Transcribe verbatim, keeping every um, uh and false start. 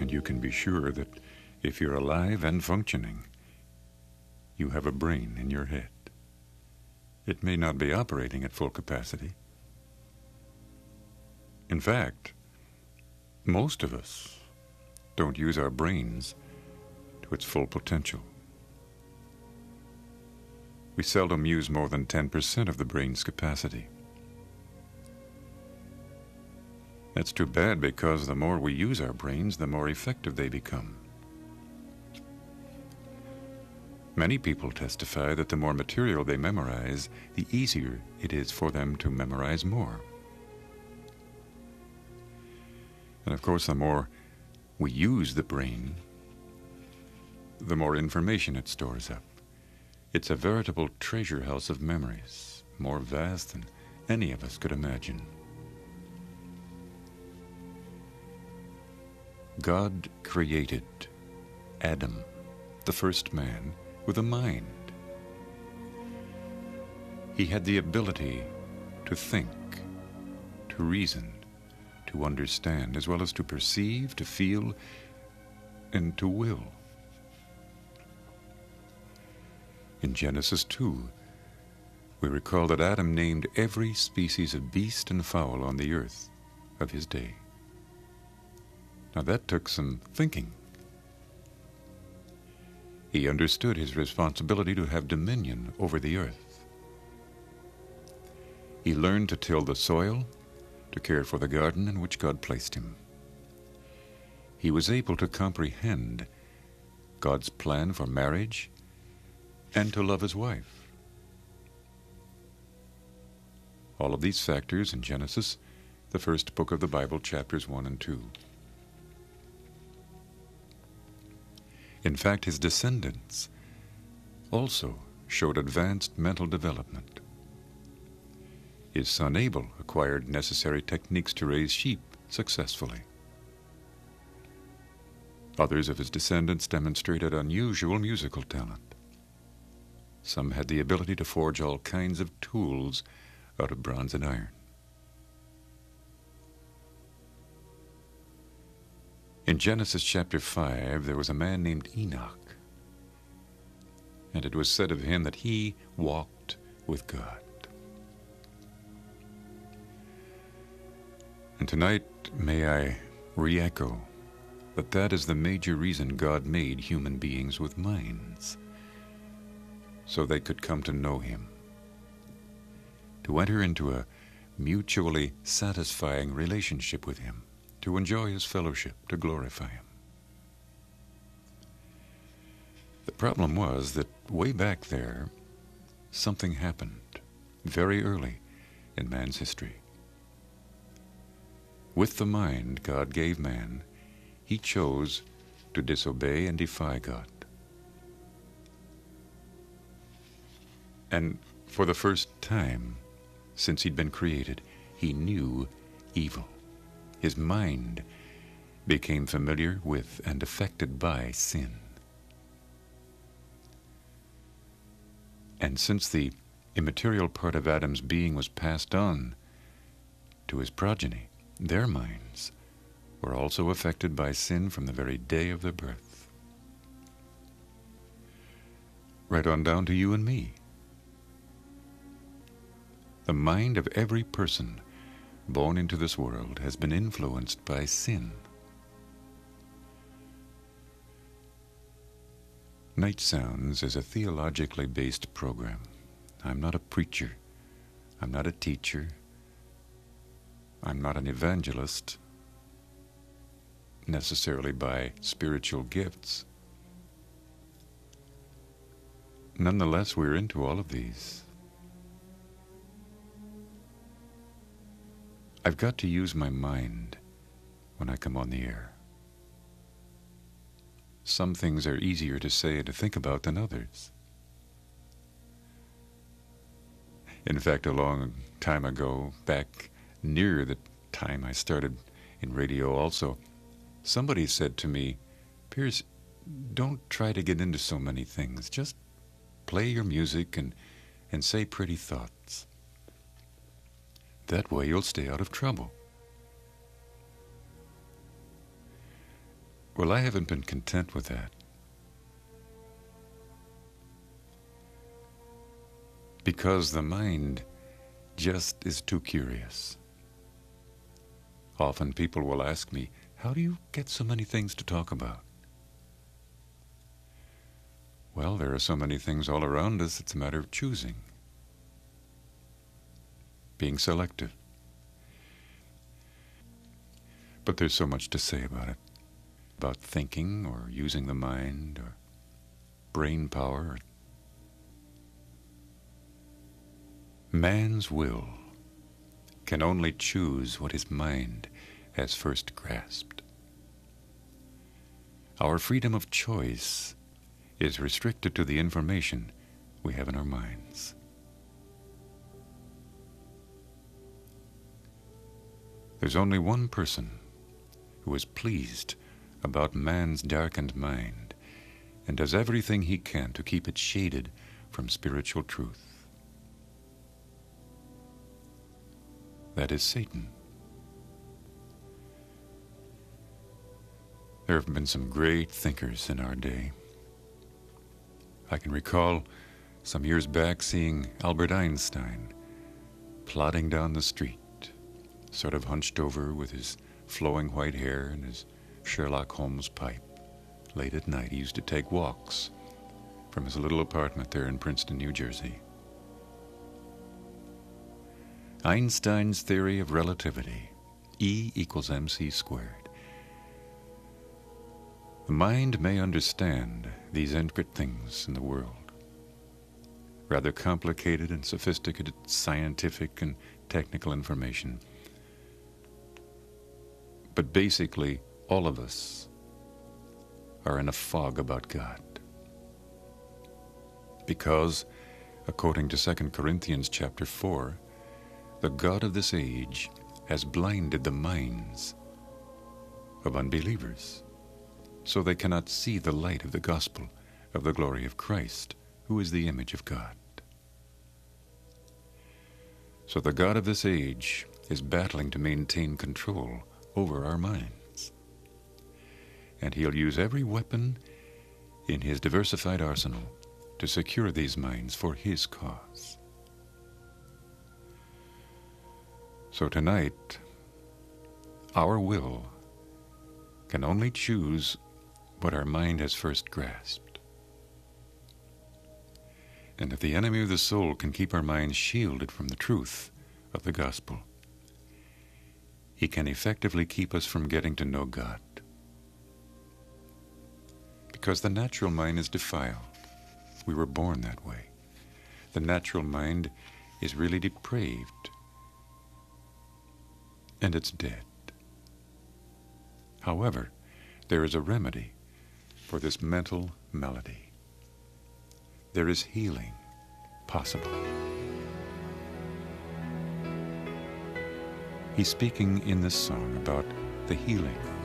And you can be sure that if you're alive and functioning, you have a brain in your head. It may not be operating at full capacity. In fact, most of us don't use our brains to its full potential. We seldom use more than ten percent of the brain's capacity. That's too bad, because the more we use our brains, the more effective they become. Many people testify that the more material they memorize, the easier it is for them to memorize more. And of course, the more we use the brain, the more information it stores up. It's a veritable treasure house of memories, more vast than any of us could imagine. God created Adam, the first man, with a mind. He had the ability to think, to reason, to understand, as well as to perceive, to feel, and to will. In Genesis two, we recall that Adam named every species of beast and fowl on the earth of his day. Now that took some thinking. He understood his responsibility to have dominion over the earth. He learned to till the soil, to care for the garden in which God placed him. He was able to comprehend God's plan for marriage and to love his wife. All of these factors in Genesis, the first book of the Bible, chapters one and two. In fact, his descendants also showed advanced mental development. His son Abel acquired necessary techniques to raise sheep successfully. Others of his descendants demonstrated unusual musical talent. Some had the ability to forge all kinds of tools out of bronze and iron. In Genesis chapter five, there was a man named Enoch, and it was said of him that he walked with God. And tonight, may I re-echo that that is the major reason God made human beings with minds, so they could come to know him, to enter into a mutually satisfying relationship with him, to enjoy his fellowship, to glorify him. The problem was that way back there, something happened very early in man's history. With the mind God gave man, he chose to disobey and defy God. And for the first time since he'd been created, he knew evil. His mind became familiar with and affected by sin. And since the immaterial part of Adam's being was passed on to his progeny, their minds were also affected by sin from the very day of their birth. Right on down to you and me. The mind of every person born into this world has been influenced by sin. Night Sounds is a theologically based program. I'm not a preacher. I'm not a teacher. I'm not an evangelist, necessarily by spiritual gifts. Nonetheless, we're into all of these. I've got to use my mind when I come on the air. Some things are easier to say and to think about than others. In fact, a long time ago, back near the time I started in radio also, somebody said to me, Piers, don't try to get into so many things. Just play your music and, and say pretty thoughts. That way you'll stay out of trouble. Well, I haven't been content with that. Because the mind just is too curious. Often people will ask me, how do you get so many things to talk about? Well, there are so many things all around us, it's a matter of choosing. Being selective. But there's so much to say about it. About thinking or using the mind or brain power. Man's will can only choose what his mind has first grasped. Our freedom of choice is restricted to the information we have in our minds. There's only one person who is pleased about man's darkened mind and does everything he can to keep it shaded from spiritual truth. That is Satan. There have been some great thinkers in our day. I can recall some years back seeing Albert Einstein plodding down the street, sort of hunched over with his flowing white hair and his Sherlock Holmes pipe. Late at night, he used to take walks from his little apartment there in Princeton, New Jersey. Einstein's theory of relativity, E equals mc squared. The mind may understand these intricate things in the world, rather complicated and sophisticated scientific and technical information. But basically, all of us are in a fog about God. Because, according to Second Corinthians chapter four, the God of this age has blinded the minds of unbelievers, so they cannot see the light of the gospel of the glory of Christ, who is the image of God. So the God of this age is battling to maintain control over our minds. And he'll use every weapon in his diversified arsenal to secure these minds for his cause. So tonight, our will can only choose what our mind has first grasped. And if the enemy of the soul can keep our minds shielded from the truth of the gospel, he can effectively keep us from getting to know God. Because the natural mind is defiled. We were born that way. The natural mind is really depraved, and it's dead. However, there is a remedy for this mental malady. There is healing possible. He's speaking in this song about the healing